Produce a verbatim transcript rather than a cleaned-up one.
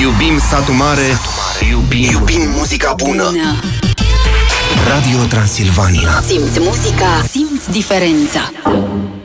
Iubim satul mare, satul mare. Iubim, iubim muzica bună. bună Radio Transilvania. Simți muzica, simți diferența.